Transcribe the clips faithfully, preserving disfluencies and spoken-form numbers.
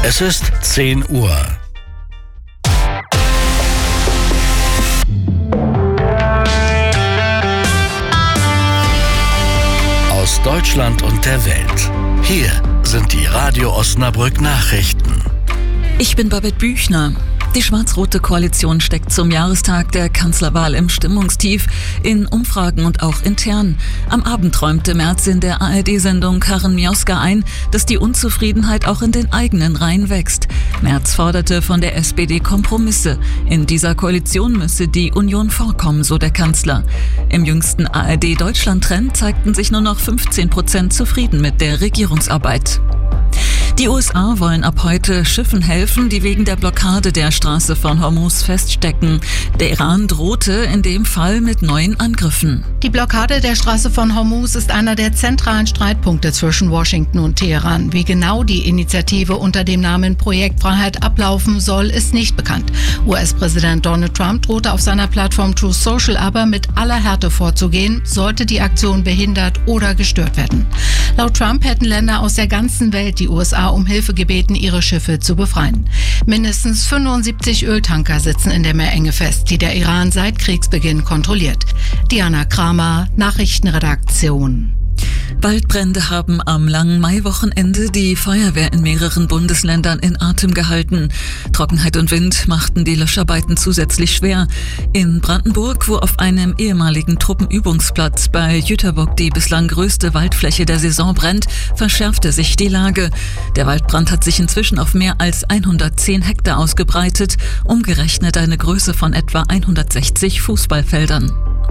Es ist zehn Uhr. Aus Deutschland und der Welt. Hier sind die Radio Osnabrück Nachrichten. Ich bin Babette Büchner. Die schwarz-rote Koalition steckt zum Jahrestag der Kanzlerwahl im Stimmungstief, in Umfragen und auch intern. Am Abend räumte Merz in der A R D-Sendung Karin Mioska ein, dass die Unzufriedenheit auch in den eigenen Reihen wächst. Merz forderte von der S P D Kompromisse. In dieser Koalition müsse die Union vorkommen, so der Kanzler. Im jüngsten A R D-Deutschland-Trend zeigten sich nur noch fünfzehn Prozent zufrieden mit der Regierungsarbeit. Die U S A wollen ab heute Schiffen helfen, die wegen der Blockade der Straße von Hormuz feststecken. Der Iran drohte in dem Fall mit neuen Angriffen. Die Blockade der Straße von Hormuz ist einer der zentralen Streitpunkte zwischen Washington und Teheran. Wie genau die Initiative unter dem Namen Projekt Freiheit ablaufen soll, ist nicht bekannt. U S-Präsident Donald Trump drohte auf seiner Plattform Truth Social aber mit aller Härte vorzugehen, sollte die Aktion behindert oder gestört werden. Laut Trump hätten Länder aus der ganzen Welt die U S A um Hilfe gebeten, ihre Schiffe zu befreien. Mindestens fünfundsiebzig Öltanker sitzen in der Meerenge fest, die der Iran seit Kriegsbeginn kontrolliert. Diana Kramer, Nachrichtenredaktion. Waldbrände haben am langen Maiwochenende die Feuerwehr in mehreren Bundesländern in Atem gehalten. Trockenheit und Wind machten die Löscharbeiten zusätzlich schwer. In Brandenburg, wo auf einem ehemaligen Truppenübungsplatz bei Jüterbock die bislang größte Waldfläche der Saison brennt, verschärfte sich die Lage. Der Waldbrand hat sich inzwischen auf mehr als hundertzehn Hektar ausgebreitet, umgerechnet eine Größe von etwa hundertsechzig Fußballfeldern.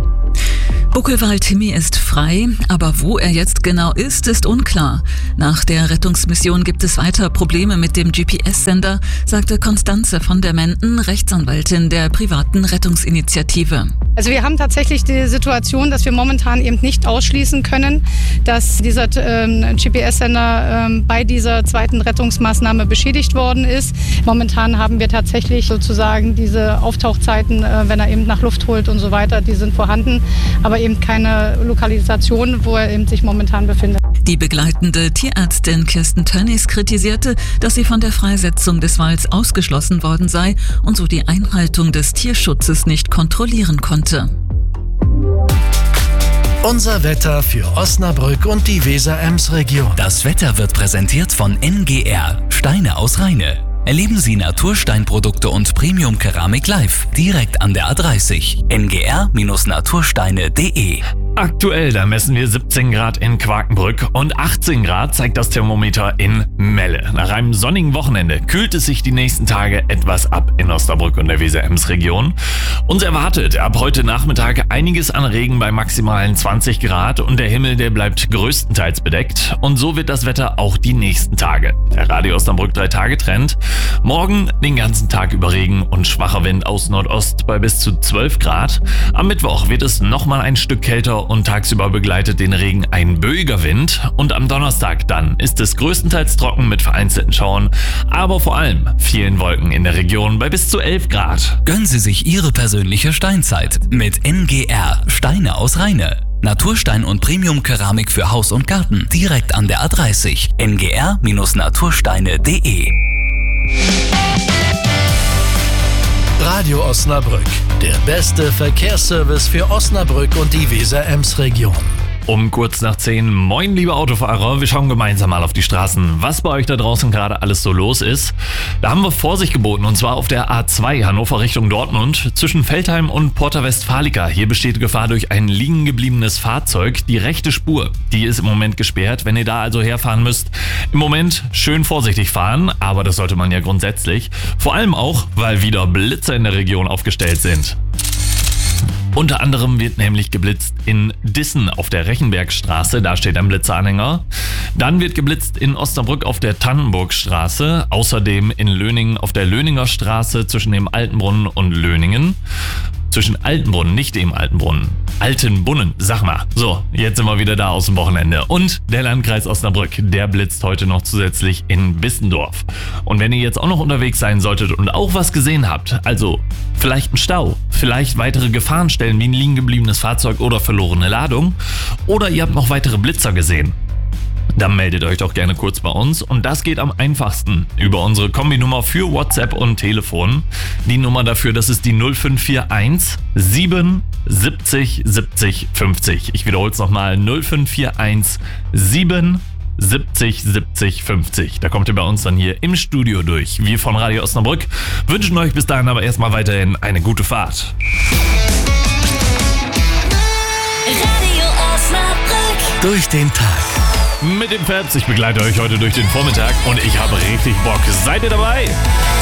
Buckelwald-Timmy ist frei, aber wo er jetzt genau ist, ist unklar. Nach der Rettungsmission gibt es weiter Probleme mit dem G P S-Sender, sagte Konstanze von der Menden, Rechtsanwältin der privaten Rettungsinitiative. Also wir haben tatsächlich die Situation, dass wir momentan eben nicht ausschließen können, dass dieser ähm, G P S-Sender ähm, bei dieser zweiten Rettungsmaßnahme beschädigt worden ist. Momentan haben wir tatsächlich sozusagen diese Auftauchzeiten, äh, wenn er eben nach Luft holt und so weiter, die sind vorhanden, aber eben keine Lokalisation, wo er eben sich momentan befindet. Die begleitende Tierärztin Kirsten Tönnies kritisierte, dass sie von der Freisetzung des Walds ausgeschlossen worden sei und so die Einhaltung des Tierschutzes nicht kontrollieren konnte. Unser Wetter für Osnabrück und die Weser-Ems-Region. Das Wetter wird präsentiert von N G R, Steine aus Rheine. Erleben Sie Natursteinprodukte und Premium-Keramik live, direkt an der A dreißig. N G R Natursteine punkt de. Aktuell, da messen wir siebzehn Grad in Quakenbrück und achtzehn Grad zeigt das Thermometer in Melle. Nach einem sonnigen Wochenende kühlt es sich die nächsten Tage etwas ab in Osnabrück und der Weser-Ems-Region. Uns erwartet ab heute Nachmittag einiges an Regen bei maximalen zwanzig Grad und der Himmel, der bleibt größtenteils bedeckt. Und so wird das Wetter auch die nächsten Tage. Der Radio Osnabrück drei Tage Trend. Morgen den ganzen Tag über Regen und schwacher Wind aus Nordost bei bis zu zwölf Grad. Am Mittwoch wird es nochmal ein Stück kälter und tagsüber begleitet den Regen ein böiger Wind. Und am Donnerstag dann ist es größtenteils trocken mit vereinzelten Schauern, aber vor allem vielen Wolken in der Region bei bis zu elf Grad. Gönnen Sie sich Ihre persönliche Steinzeit mit N G R, Steine aus Rheine. Naturstein und Premium-Keramik für Haus und Garten, direkt an der A dreißig. N G R Natursteine punkt de. Radio Osnabrück, der beste Verkehrsservice für Osnabrück und die Weser-Ems-Region. Um kurz nach zehn, moin liebe Autofahrer, wir schauen gemeinsam mal auf die Straßen, was bei euch da draußen gerade alles so los ist. Da haben wir Vorsicht geboten und zwar auf der A zwei Hannover Richtung Dortmund zwischen Veltheim und Porta Westfalica. Hier besteht Gefahr durch ein liegen gebliebenes Fahrzeug. Die rechte Spur, die ist im Moment gesperrt, wenn ihr da also herfahren müsst. Im Moment schön vorsichtig fahren, aber das sollte man ja grundsätzlich. Vor allem auch, weil wieder Blitzer in der Region aufgestellt sind. Unter anderem wird nämlich geblitzt in Dissen auf der Rechenbergstraße, da steht ein Blitzeranhänger. Dann wird geblitzt in Osnabrück auf der Tannenburgstraße, außerdem in Löningen auf der Löninger Straße zwischen dem Altenbrunnen und Löningen. Zwischen Altenbrunnen, nicht dem Altenbrunnen. Altenbunnen, sag mal. So, jetzt sind wir wieder da aus dem Wochenende. Und der Landkreis Osnabrück, der blitzt heute noch zusätzlich in Bissendorf. Und wenn ihr jetzt auch noch unterwegs sein solltet und auch was gesehen habt, also vielleicht ein Stau, vielleicht weitere Gefahrenstellen wie ein liegen gebliebenes Fahrzeug oder verlorene Ladung, oder ihr habt noch weitere Blitzer gesehen, dann meldet euch doch gerne kurz bei uns. Und das geht am einfachsten über unsere Kombinummer für WhatsApp und Telefon. Die Nummer dafür, das ist die null fünf vier eins sieben siebzig siebzig fünfzig. Ich wiederhole es nochmal, null fünf vier eins sieben siebzig siebzig fünfzig. Da kommt ihr bei uns dann hier im Studio durch. Wir von Radio Osnabrück wünschen euch bis dahin aber erstmal weiterhin eine gute Fahrt. Radio Osnabrück. Durch den Tag. Mit dem Fabs, ich begleite euch heute durch den Vormittag und ich habe richtig Bock. Seid ihr dabei?